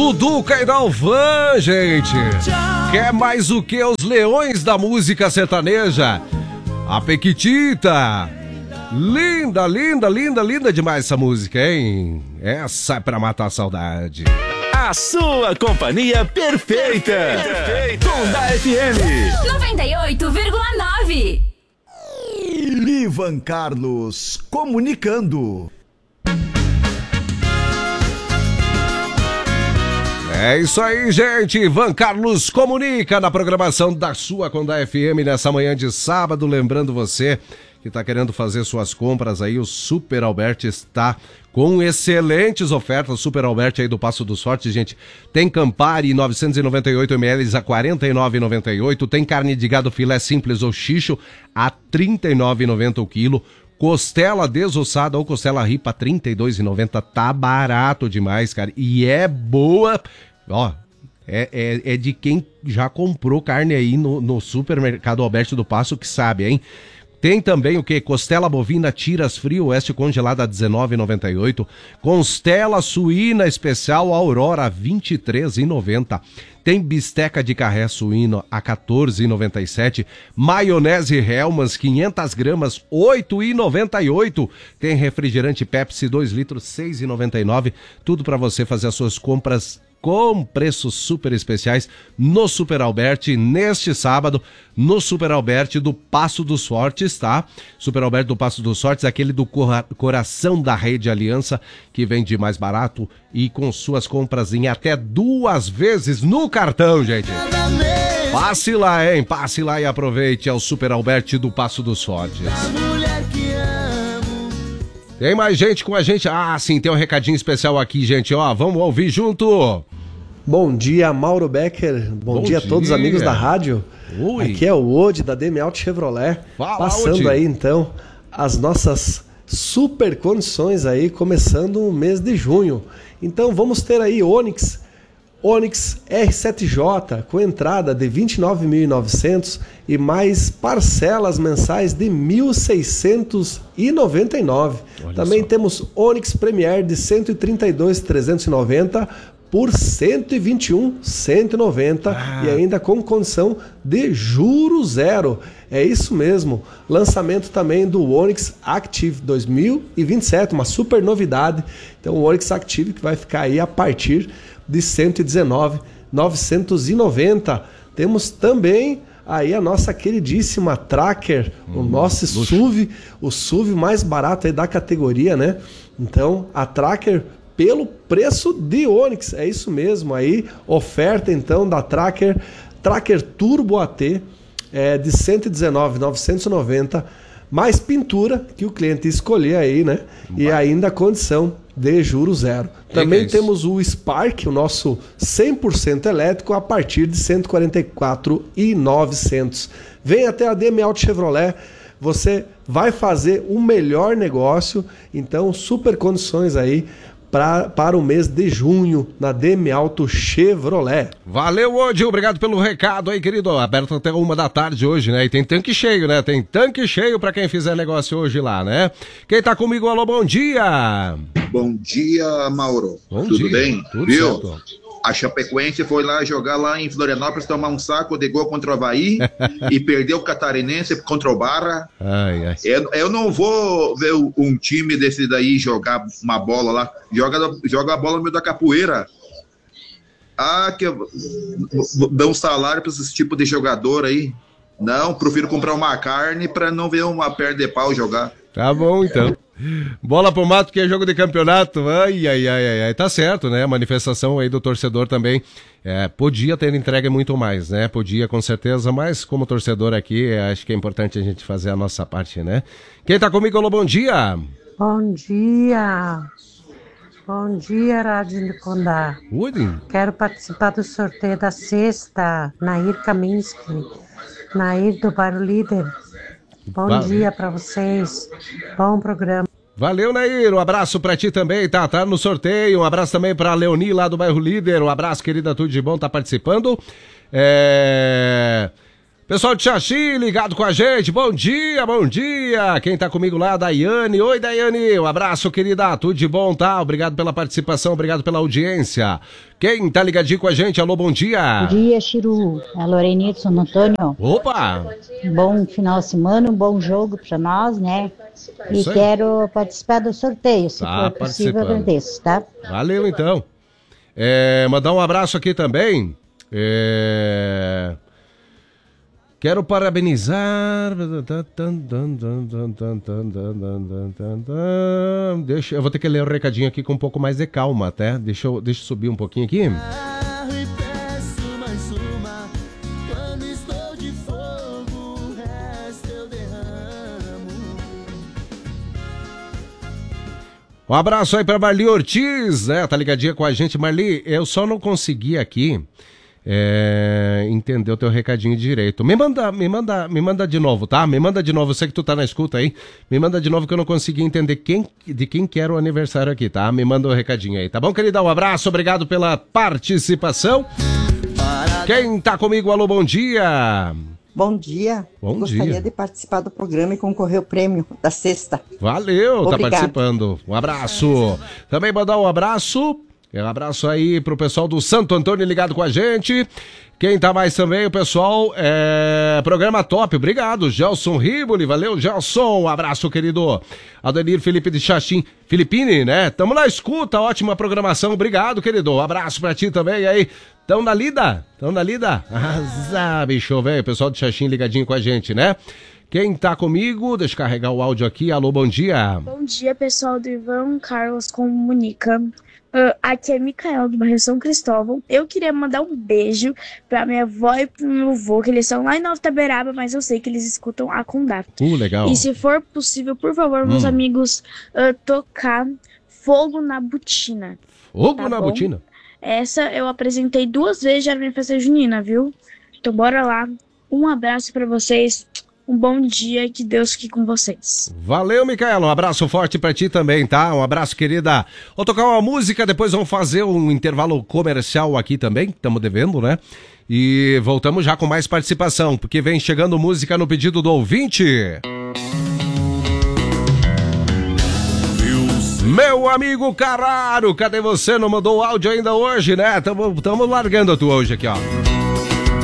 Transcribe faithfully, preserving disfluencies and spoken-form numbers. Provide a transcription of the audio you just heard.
Dudu Caidalvan, gente. Quer mais o que os leões da música sertaneja? A Pequitita. Linda, linda, linda, linda demais essa música, hein? Essa é pra matar a saudade. A sua companhia perfeita. Perfeita. Com da F M noventa e oito vírgula nove. Ivan Carlos comunicando. É isso aí, gente. Ivan Carlos comunica na programação da sua Conda F M nessa manhã de sábado. Lembrando você que está querendo fazer suas compras aí, o Super Alberti está com excelentes ofertas. Super Alberti aí do Passo dos Fortes, gente. Tem Campari novecentos e noventa e oito mililitros a quarenta e nove reais e noventa e oito centavos. Tem carne de gado filé simples ou xixo a trinta e nove reais e noventa centavos o quilo. Costela desossada ou costela ripa trinta e dois reais e noventa centavos. Tá barato demais, cara. E é boa. Ó, é, é, é de quem já comprou carne aí no, no Supermercado Alberti do Passo que sabe, hein? Tem também o que? Costela bovina tiras frio oeste congelada a dezenove reais e noventa e oito centavos. Costela suína especial Aurora vinte e três reais e noventa centavos. Tem bisteca de carré suíno a quatorze reais e noventa e sete centavos. Maionese Hellmann's quinhentas gramas oito reais e noventa e oito centavos. Tem refrigerante Pepsi dois litros seis reais e noventa e nove centavos. Tudo para você fazer as suas compras com preços super especiais no Super Alberti neste sábado, no Super Alberti do Passo dos Fortes, tá? Super Alberti do Passo dos Fortes, aquele do cora- coração da Rede Aliança, que vende mais barato e com suas compras em até duas vezes no cartão, gente. Passe lá, hein? Passe lá e aproveite ao Super Alberti do Passo dos Fortes. Tem mais gente com a gente? Ah, sim, tem um recadinho especial aqui, gente. Ó, vamos ouvir junto. Bom dia, Mauro Becker. Bom, Bom dia a todos os amigos da rádio. Oi. Aqui é o Odi da D M Auto Chevrolet. Fala, passando Odi. Aí, então, as nossas super condições aí, começando o mês de junho. Então, vamos ter aí Onix, Onix R sete J com entrada de vinte e nove mil e novecentos e mais parcelas mensais de mil seiscentos e noventa e nove. Olha Também só. Temos Onix Premier de cento e trinta e dois mil trezentos e noventa por cento e vinte e um mil cento e noventa ah. e ainda com condição de juro zero. É isso mesmo. Lançamento também do Onix Active dois mil e vinte e sete, uma super novidade. Então o Onix Active que vai ficar aí a partir de cento e dezenove mil novecentos e noventa. Temos também aí a nossa queridíssima Tracker, hum, o nosso luxo. S U V, o S U V mais barato aí da categoria, né? Então, a Tracker pelo preço de Onix, é isso mesmo aí, oferta então da Tracker, Tracker Turbo A T, é, de cento e dezenove mil novecentos e noventa, mais pintura que o cliente escolher aí, né? Vai. E ainda a condição de juros zero. Também é temos o Spark, o nosso cem por cento elétrico, a partir de cento e quarenta e quatro mil e novecentos. Vem até a D M Auto Chevrolet, você vai fazer o melhor negócio, então super condições aí pra, para o mês de junho na D M Auto Chevrolet. Valeu, Odi, obrigado pelo recado aí, querido. Aberto até uma da tarde hoje, né? E tem tanque cheio, né? Tem tanque cheio pra quem fizer negócio hoje lá, né? Quem tá comigo, alô, bom dia! Bom dia, Mauro. Bom Tudo dia. bem? Tudo Viu? certo. A Chapecoense foi lá jogar lá em Florianópolis, tomar um saco de gol contra o Havaí e perdeu o Catarinense contra o Barra. Ai, ai. Eu, eu não vou ver um time desse daí jogar uma bola lá. Joga, joga a bola no meio da capoeira. Ah, que dá um salário para esse tipo de jogador aí. Não, prefiro comprar uma carne para não ver uma perna de pau jogar. Tá bom, então. Bola pro mato que é jogo de campeonato. Ai, ai, ai, ai, ai. Tá certo, né? A manifestação aí do torcedor também. É, podia ter entregue muito mais, né? Podia, com certeza, mas como torcedor aqui, acho que é importante a gente fazer a nossa parte, né? Quem tá comigo, alô, bom dia! Bom dia! Bom dia, Rádio de Condá. Ui. Quero participar do sorteio da sexta, Nair Kaminski, Nair do Bairro Líder. Bom Valeu. Dia para vocês, bom programa. Valeu, Nair, um abraço pra ti também, tá, tá no sorteio, um abraço também pra Leoni lá do Bairro Líder, um abraço, querida, tudo de bom, tá participando. É... Pessoal de Xaxim, ligado com a gente. Bom dia, bom dia. Quem tá comigo lá, Daiane. Oi, Daiane. Um abraço, querida. Tudo de bom, tá? Obrigado pela participação, obrigado pela audiência. Quem tá ligadinho com a gente? Alô, bom dia. Bom dia, Chiru. É a Lorenita São Antônio. Opa! Bom final de semana, um bom jogo pra nós, né? E quero participar do sorteio, se tá for possível, agradeço, tá? Valeu, então. É, mandar um abraço aqui também. É... Quero parabenizar. Deixa, eu vou ter que ler o recadinho aqui com um pouco mais de calma, até. Deixa eu, deixa eu subir um pouquinho aqui. Um abraço aí pra Marli Ortiz, né? Tá ligadinha com a gente. Marli, eu só não consegui aqui é, entender o teu recadinho direito. Me manda, me manda, me manda de novo, tá? Me manda de novo, eu sei que tu tá na escuta aí. Me manda de novo que eu não consegui entender quem, de quem que era o aniversário aqui, tá? Me manda o recadinho aí, tá bom, querida? Um abraço, obrigado pela participação. Quem tá comigo, alô, bom dia. Bom dia. Bom Gostaria dia. de participar do programa e concorrer ao prêmio da sexta. Valeu, Obrigado. Tá participando. Um abraço. Também mandar um abraço. Um abraço aí pro pessoal do Santo Antônio ligado com a gente. Quem tá mais também, o pessoal, é... programa top, obrigado, Gelson Riboli, valeu, Gelson, um abraço, querido. Adenir Felipe de Xaxim, Filipine, né? Tamo na escuta, ótima programação, obrigado, querido. Um abraço pra ti também, aí. Tão na lida? Tão na lida? Arrasa, bicho, velho, pessoal de Xaxim ligadinho com a gente, né? Quem tá comigo, deixa eu carregar o áudio aqui, alô, bom dia. Bom dia, pessoal do Ivan Carlos Comunica. Uh, aqui é Micael, do bairro São Cristóvão. Eu queria mandar um beijo pra minha avó e pro meu avô, que eles são lá em Nova Itaberaba, mas eu sei que eles escutam a Condap. Uh, legal. E se for possível, por favor, meus hum. amigos, uh, tocar Fogo na Botina. Fogo tá na bom? Botina? Essa eu apresentei duas vezes já na minha festa junina, viu? Então bora lá. Um abraço pra vocês. Um bom dia e que Deus fique com vocês. Valeu, Micaela. Um abraço forte pra ti também, tá? Um abraço, querida. Vou tocar uma música, depois vamos fazer um intervalo comercial aqui também, estamos devendo, né? E voltamos já com mais participação, porque vem chegando música no pedido do ouvinte. Meu amigo Carraro, cadê você? Não mandou o áudio ainda hoje, né? Tamo, tamo largando a tua hoje aqui, ó.